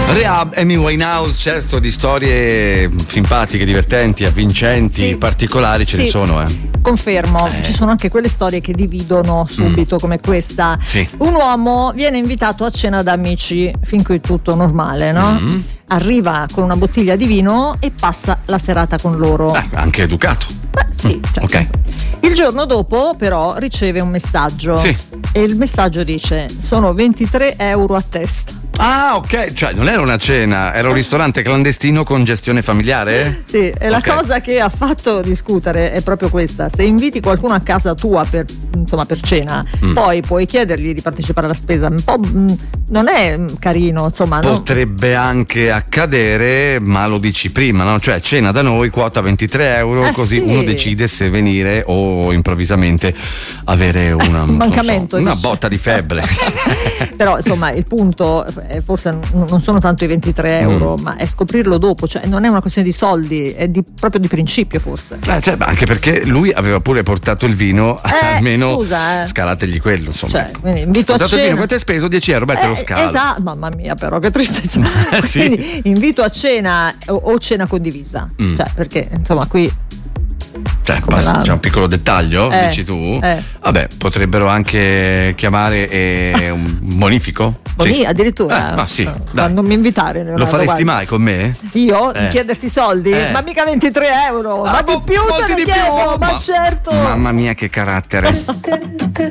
Rehab, Amy Winehouse, certo, di storie simpatiche, divertenti, avvincenti, Sì. particolari ce ne Sì. sono, Confermo, ci sono anche quelle storie che dividono subito, come questa. Sì. Un uomo viene invitato a cena da amici, fin qui tutto normale, no? Arriva con una bottiglia di vino e passa la serata con loro. Anche educato. Sì, cioè. Ok. Il giorno dopo però riceve un messaggio. Sì. E il messaggio dice: sono 23 euro a testa. Ah, ok, cioè non era una cena, era un ristorante clandestino con gestione familiare? Sì, e la Ok. cosa che ha fatto discutere è proprio questa: se inviti qualcuno a casa tua per cena, poi puoi chiedergli di partecipare alla spesa. Un po' non è carino, insomma. No? Potrebbe anche accadere, ma lo dici prima, no? Cioè cena da noi, quota 23 euro, così sì. uno decide se venire o improvvisamente avere una, mancamento, una dici. botta di febbre. Però insomma il punto forse non sono tanto i 23 euro, ma è scoprirlo dopo, cioè non è una questione di soldi, è proprio di principio forse. Cioè, anche perché lui aveva pure portato il vino, almeno scusa, scalategli quello, insomma. Cioè, Ecco. quindi invito a Portato il cena. vino, quanto hai speso? 10 euro, beh, te lo scalo. Esatto, mamma mia, però che tristezza. Sì. Quindi invito a cena o cena condivisa, cioè perché insomma qui Cioè, come la- c'è un piccolo dettaglio, dici tu? Vabbè, potrebbero anche chiamare un bonifico? Sì. addirittura ma sì, ma dai. non mi invitare, Leonardo, Lo faresti guarda. mai con me? Io di chiederti soldi? Ma mica 23 euro, ma di più te molti ne di più, chiedo, ma ma- certo. Mamma mia, che carattere.